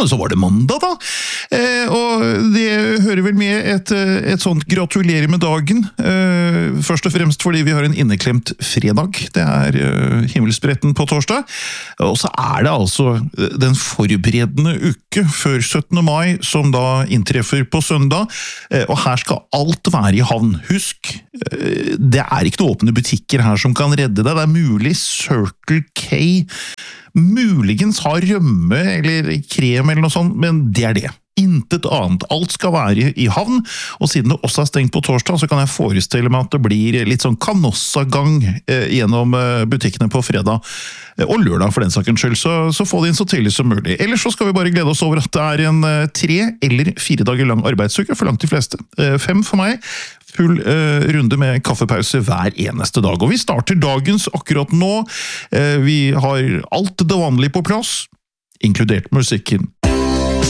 men så var det mandag da, og det hører vel med et sånt gratulerer med dagen, først og fremst fordi vi har en inneklemt fredag, det himmelspretten på torsdag, og så det altså den forberedende uke før 17. mai, som da inntreffer på søndag, og her skal alt være i havn. Husk, det ikke noen åpne butikker her som kan redde deg, det mulig Circle K muligens har rømme eller krem eller noe sånt, men det det. Intet annet. Alt skal være i havn, og siden det også stengt på torsdag, så kan jeg forestille meg at det blir litt sånn kanossagang gjennom butikkene på fredag og lørdag for den sakens skyld, så få det inn så tidlig som mulig. Ellers så skal vi bare glede oss over at det en 3 eller 4 dager lang arbeidsuke for langt de fleste. 5 for meg, full runde med kaffepause hver eneste dag. Og vi starter dagens akkurat nå. Vi har alt det vanlige på plass, inkludert musikken.